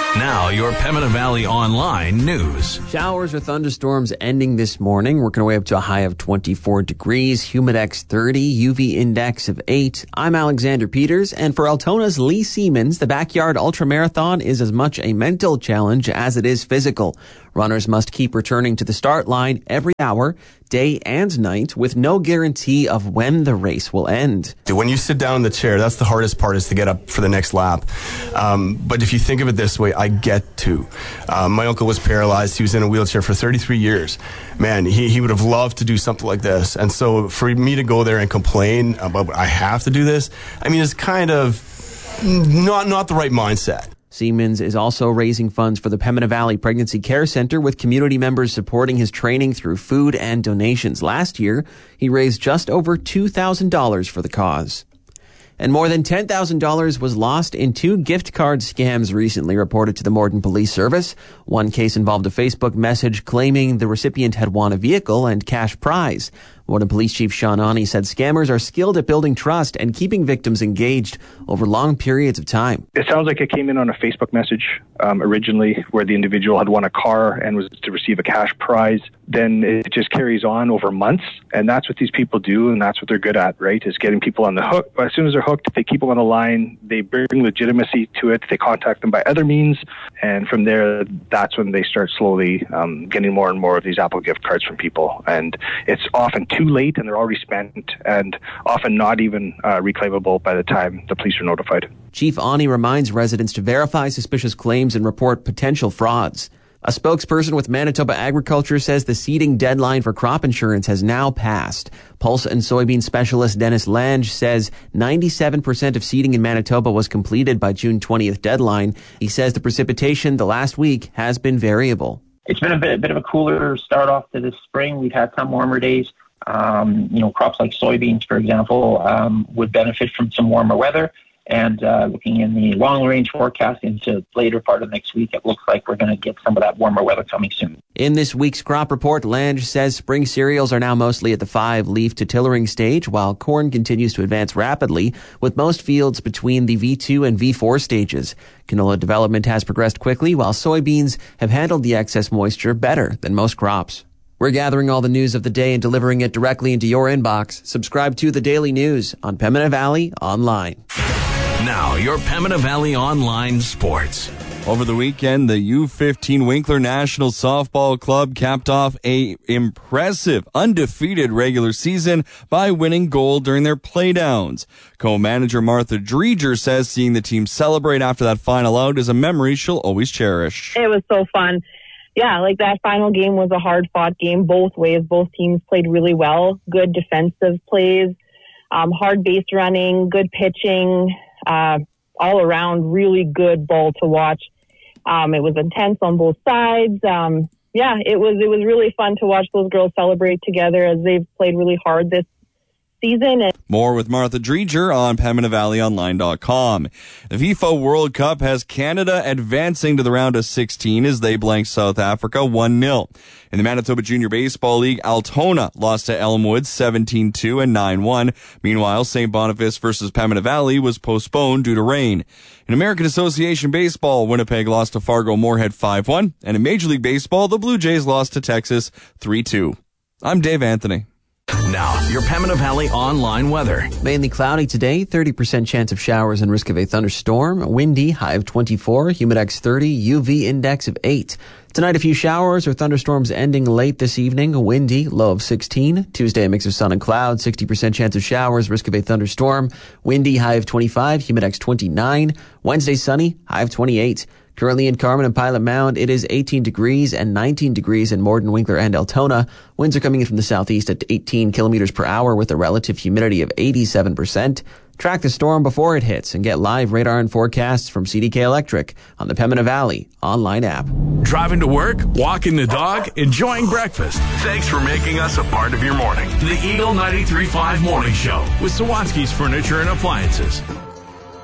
Now, your Pembina Valley Online news. Showers or thunderstorms ending this morning, working our way up to a high of 24 degrees, humidex 30, UV index of 8. I'm Alexander Peters, and for Altona's Lee Siemens, the Backyard Ultramarathon is as much a mental challenge as it is physical. Runners must keep returning to the start line every hour, day and night, with no guarantee of when the race will end. When you sit down in the chair, that's the hardest part, is to get up for the next lap. But if you think of it this way, I get to. My uncle was paralyzed. He was in a wheelchair for 33 years. Man, he would have loved to do something like this. And so for me to go there and complain about I have to do this, I mean, it's kind of not the right mindset. Siemens is also raising funds for the Pembina Valley Pregnancy Care Center, with community members supporting his training through food and donations. Last year, he raised just over $2,000 for the cause. And more than $10,000 was lost in 2 gift card scams recently, reported to the Morden Police Service. One case involved a Facebook message claiming the recipient had won a vehicle and cash prize. Morden Police Chief Sean Ani said scammers are skilled at building trust and keeping victims engaged over long periods of time. It sounds like it came in on a Facebook message originally, where the individual had won a car and was to receive a cash prize. Then it just carries on over months, and that's what these people do, and that's what they're good at, right, is getting people on the hook. As soon as they're hooked, they keep them on the line, they bring legitimacy to it, they contact them by other means, and from there, that's when they start slowly getting more and more of these Apple gift cards from people. And it's often too late, and they're already spent, and often not even reclaimable by the time the police are notified. Chief Ani reminds residents to verify suspicious claims and report potential frauds. A spokesperson with Manitoba Agriculture says the seeding deadline for crop insurance has now passed. Pulse and soybean specialist Dennis Lange says 97% of seeding in Manitoba was completed by June 20th deadline. He says the precipitation the last week has been variable. It's been a bit of a cooler start off to this spring. We've had some warmer days. Crops like soybeans, for example, would benefit from some warmer weather. And looking in the long-range forecast into later part of next week, it looks like we're going to get some of that warmer weather coming soon. In this week's crop report, Lange says spring cereals are now mostly at the 5-leaf to tillering stage, while corn continues to advance rapidly, with most fields between the V2 and V4 stages. Canola development has progressed quickly, while soybeans have handled the excess moisture better than most crops. We're gathering all the news of the day and delivering it directly into your inbox. Subscribe to The Daily News on Pembina Valley Online. Now, your Pembina Valley Online sports. Over the weekend, the U15 Winkler National Softball Club capped off a impressive, undefeated regular season by winning gold during their playdowns. Co-manager Martha Dreger says seeing the team celebrate after that final out is a memory she'll always cherish. It was so fun. Yeah, like that final game was a hard-fought game both ways. Both teams played really well. Good defensive plays, hard base running, good pitching. All around really good ball to watch. It was intense on both sides. It was really fun to watch those girls celebrate together as they've played really hard this season. More with Martha Dreger on PembinaValleyOnline.com. The FIFA World Cup has Canada advancing to the round of 16 as they blank South Africa 1-0. In the Manitoba Junior Baseball League, Altona lost to Elmwood 17-2 and 9-1. Meanwhile, St. Boniface versus Pembina Valley was postponed due to rain. In American Association Baseball, Winnipeg lost to Fargo Moorhead 5-1. And in Major League Baseball, the Blue Jays lost to Texas 3-2. I'm Dave Anthony. Now, your Pembina Valley Online weather. Mainly cloudy today, 30% chance of showers and risk of a thunderstorm. Windy, high of 24, humidex 30, UV index of 8. Tonight, a few showers or thunderstorms ending late this evening. Windy, low of 16. Tuesday, a mix of sun and clouds, 60% chance of showers, risk of a thunderstorm. Windy, high of 25, humidex 29. Wednesday, sunny, high of 28. Currently in Carman and Pilot Mound, it is 18 degrees and 19 degrees in Morden, Winkler, and Altona. Winds are coming in from the southeast at 18 kilometers per hour with a relative humidity of 87%. Track the storm before it hits and get live radar and forecasts from CDK Electric on the Pembina Valley online app. Driving to work, walking the dog, enjoying breakfast. Thanks for making us a part of your morning. The Eagle 93.5 Morning Show with Sawatsky's Furniture and Appliances.